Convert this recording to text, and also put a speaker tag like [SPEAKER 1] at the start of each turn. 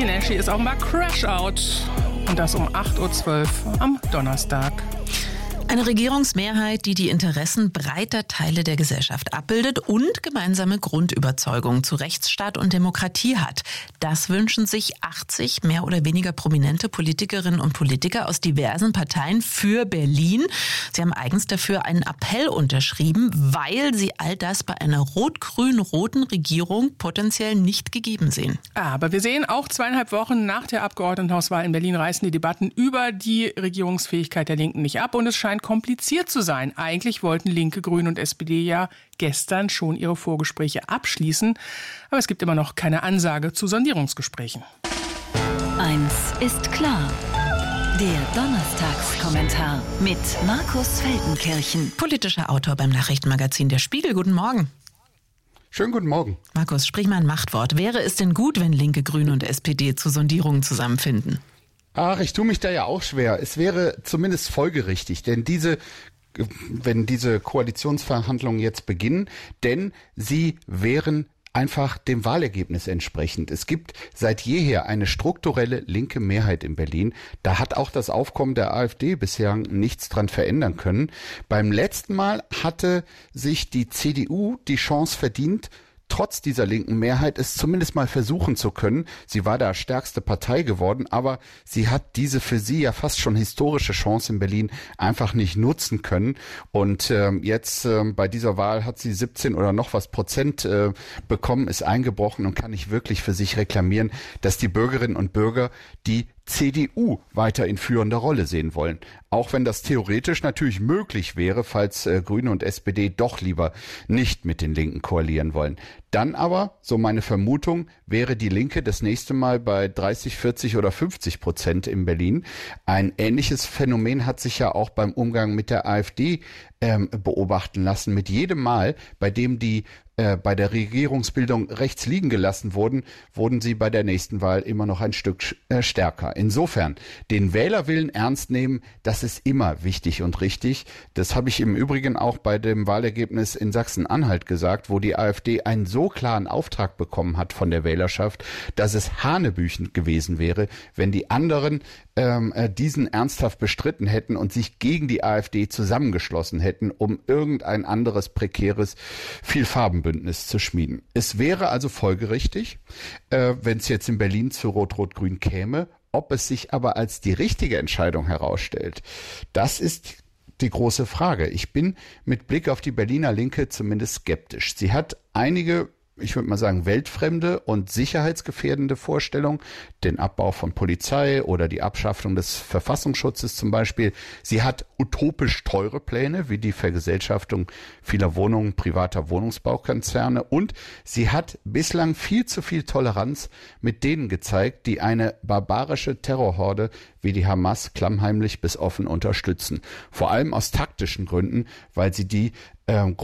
[SPEAKER 1] Tinashe ist offenbar Crash Out. Und das um 8.12 Uhr am Donnerstag.
[SPEAKER 2] Eine Regierungsmehrheit, die die Interessen breiter Teile der Gesellschaft abbildet und gemeinsame Grundüberzeugungen zu Rechtsstaat und Demokratie hat. Das wünschen sich 80 mehr oder weniger prominente Politikerinnen und Politiker aus diversen Parteien für Berlin. Sie haben eigens dafür einen Appell unterschrieben, weil sie all das bei einer rot-grün-roten Regierung potenziell nicht gegeben sehen.
[SPEAKER 1] Aber wir sehen, auch 2,5 Wochen nach der Abgeordnetenhauswahl in Berlin reißen die Debatten über die Regierungsfähigkeit der Linken nicht ab und es scheint kompliziert zu sein. Eigentlich wollten Linke, Grüne und SPD ja gestern schon ihre Vorgespräche abschließen. Aber es gibt immer noch keine Ansage zu Sondierungsgesprächen.
[SPEAKER 3] Eins ist klar. Der Donnerstagskommentar mit Markus Feldenkirchen.
[SPEAKER 2] Politischer Autor beim Nachrichtenmagazin Der Spiegel. Guten Morgen.
[SPEAKER 4] Schönen guten Morgen.
[SPEAKER 2] Markus, sprich mal ein Machtwort. Wäre es denn gut, wenn Linke, Grüne und SPD zu Sondierungen zusammenfinden?
[SPEAKER 4] Ach, ich tue mich da ja auch schwer. Es wäre zumindest folgerichtig, denn wenn diese Koalitionsverhandlungen jetzt beginnen, denn sie wären einfach dem Wahlergebnis entsprechend. Es gibt seit jeher eine strukturelle linke Mehrheit in Berlin. Da hat auch das Aufkommen der AfD bisher nichts dran verändern können. Beim letzten Mal hatte sich die CDU die Chance verdient, trotz dieser linken Mehrheit es zumindest mal versuchen zu können. Sie war da stärkste Partei geworden, aber sie hat diese für sie ja fast schon historische Chance in Berlin einfach nicht nutzen können. Und jetzt bei dieser Wahl hat sie 17 oder noch was Prozent bekommen, ist eingebrochen und kann nicht wirklich für sich reklamieren, dass die Bürgerinnen und Bürger die CDU weiter in führender Rolle sehen wollen. Auch wenn das theoretisch natürlich möglich wäre, falls Grüne und SPD doch lieber nicht mit den Linken koalieren wollen. Dann aber, so meine Vermutung, wäre die Linke das nächste Mal bei 30, 40 oder 50% in Berlin. Ein ähnliches Phänomen hat sich ja auch beim Umgang mit der AfD beobachten lassen. Mit jedem Mal, bei dem die bei der Regierungsbildung rechts liegen gelassen wurden sie bei der nächsten Wahl immer noch ein Stück stärker. Insofern, den Wählerwillen ernst nehmen, das ist immer wichtig und richtig. Das habe ich im Übrigen auch bei dem Wahlergebnis in Sachsen-Anhalt gesagt, wo die AfD einen so klaren Auftrag bekommen hat von der Wählerschaft, dass es hanebüchen gewesen wäre, wenn die anderen diesen ernsthaft bestritten hätten und sich gegen die AfD zusammengeschlossen hätten, um irgendein anderes prekäres Vielfarbenbündnis zu schmieden. Es wäre also folgerichtig, wenn es jetzt in Berlin zu Rot-Rot-Grün käme. Ob es sich aber als die richtige Entscheidung herausstellt, das ist die große Frage. Ich bin mit Blick auf die Berliner Linke zumindest skeptisch. Sie hat einige, ich würde mal sagen, weltfremde und sicherheitsgefährdende Vorstellungen, den Abbau von Polizei oder die Abschaffung des Verfassungsschutzes zum Beispiel. Sie hat utopisch teure Pläne, wie die Vergesellschaftung vieler Wohnungen privater Wohnungsbaukonzerne und sie hat bislang viel zu viel Toleranz mit denen gezeigt, die eine barbarische Terrorhorde wie die Hamas klammheimlich bis offen unterstützen. Vor allem aus taktischen Gründen, weil sie die